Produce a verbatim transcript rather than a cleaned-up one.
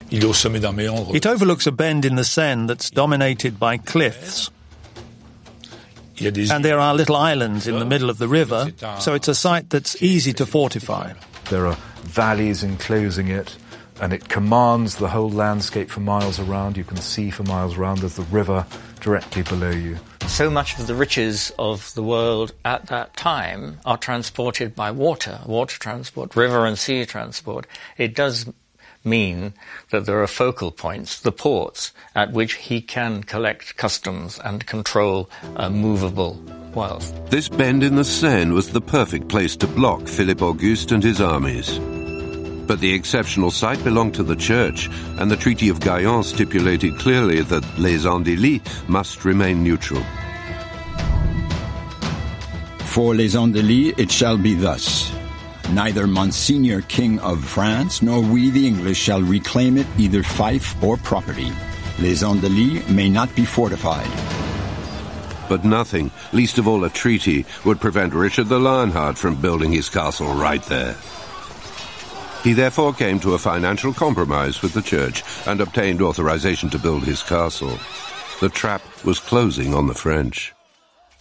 Il est au sommet d'un méandre. It overlooks a bend in the Seine that's dominated by cliffs. Il y a des And there are little islands in the middle of the river, so it's a site that's easy to fortify. There are valleys enclosing it, and it commands the whole landscape for miles around. You can see for miles around. There's the river directly below you. So much of the riches of the world at that time are transported by water, water transport, river and sea transport. It does mean that there are focal points, the ports, at which he can collect customs and control uh, movable wealth. This bend in the Seine was the perfect place to block Philippe Auguste and his armies. But the exceptional site belonged to the church, and the Treaty of Gaillon stipulated clearly that Les Andelys must remain neutral. For Les Andelys it shall be thus. Neither Monseigneur King of France nor we the English shall reclaim it either fief or property. Les Andelys may not be fortified. But nothing, least of all a treaty, would prevent Richard the Lionheart from building his castle right there. He therefore came to a financial compromise with the church and obtained authorization to build his castle. The trap was closing on the French.